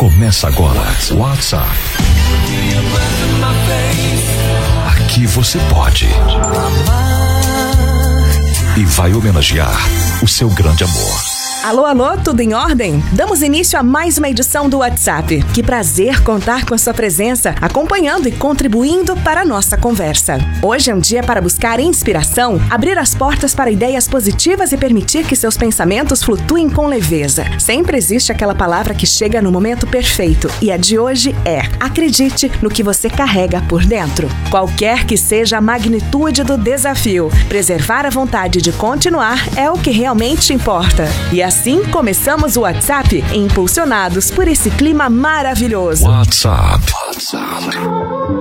Começa agora. WhatsApp. Aqui você pode e vai homenagear o seu grande amor. Alô, alô, tudo em ordem? Damos início a mais uma edição do WhatsApp. Que prazer contar com a sua presença, acompanhando e contribuindo para a nossa conversa. Hoje é um dia para buscar inspiração, abrir as portas para ideias positivas e permitir que seus pensamentos flutuem com leveza. Sempre existe aquela palavra que chega no momento perfeito, e a de hoje é: acredite no que você carrega por dentro. Qualquer que seja a magnitude do desafio, preservar a vontade de continuar é o que realmente importa. E assim começamos o WhatsApp, impulsionados por esse clima maravilhoso. WhatsApp.